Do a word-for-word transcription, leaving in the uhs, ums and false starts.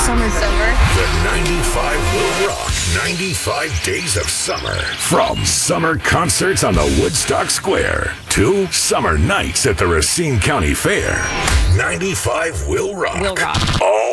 Summer. Summer. The ninety-five will rock ninety-five days of summer. From summer concerts on the Woodstock Square to summer nights at the Racine County Fair. ninety-five will rock. Will rock. All